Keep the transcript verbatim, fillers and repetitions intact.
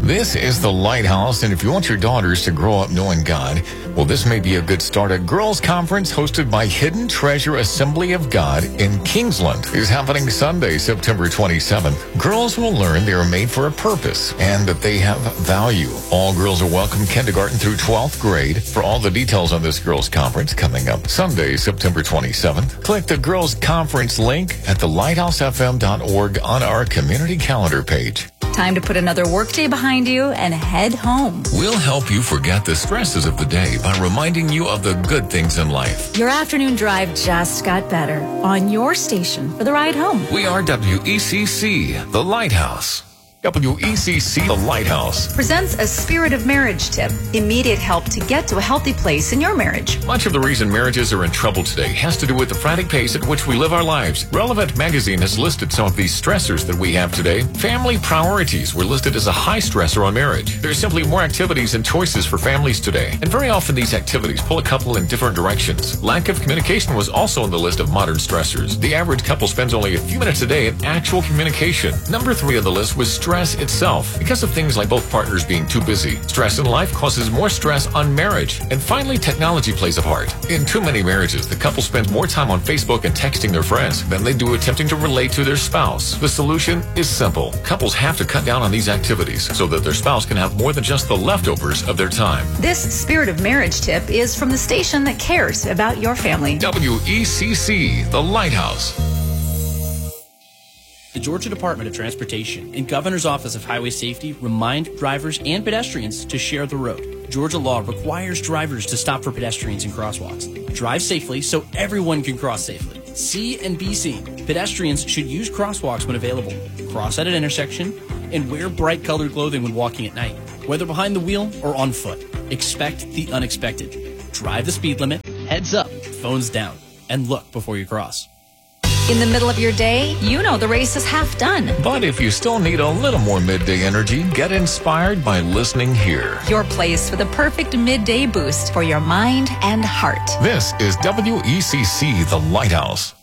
This is the Lighthouse, and if you want your daughters to grow up knowing God, well, this may be a good start. A girls' conference hosted by Hidden Treasure Assembly of God in Kingsland is happening Sunday, September twenty-seventh. Girls will learn they are made for a purpose and that they have value. All girls are welcome, kindergarten through twelfth grade. For all the details on this girls' conference coming up Sunday, September twenty-seventh, click the girls' conference link at the lighthouse f m dot org on our community calendar page. Time to put another workday behind you and head home. We'll help you forget the stresses of the day by reminding you of the good things in life. Your afternoon drive just got better on your station for the ride home. We are W E C C, The Lighthouse. W E C C, The Lighthouse presents a Spirit of Marriage tip. Immediate help to get to a healthy place in your marriage. Much of the reason marriages are in trouble today has to do with the frantic pace at which we live our lives. Relevant Magazine has listed some of these stressors that we have today. Family priorities were listed as a high stressor on marriage. There's simply more activities and choices for families today, and very often these activities pull a couple in different directions. Lack of communication was also on the list of modern stressors. The average couple spends only a few minutes a day in actual communication. Number three on the list was stress Stress itself, because of things like both partners being too busy. Stress in life causes more stress on marriage. And finally, technology plays a part. In too many marriages, the couple spends more time on Facebook and texting their friends than they do attempting to relate to their spouse. The solution is simple. Couples have to cut down on these activities so that their spouse can have more than just the leftovers of their time. This Spirit of Marriage tip is from the station that cares about your family. W E C C, The Lighthouse. The Georgia Department of Transportation and Governor's Office of Highway Safety remind drivers and pedestrians to share the road. Georgia law requires drivers to stop for pedestrians in crosswalks. Drive safely so everyone can cross safely. C and be seen. Pedestrians should use crosswalks when available, cross at an intersection, and wear bright-colored clothing when walking at night, whether behind the wheel or on foot. Expect the unexpected. Drive the speed limit, heads up, phones down, and look before you cross. In the middle of your day, you know the race is half done. But if you still need a little more midday energy, get inspired by listening here. Your place for the perfect midday boost for your mind and heart. This is W E C C, The Lighthouse.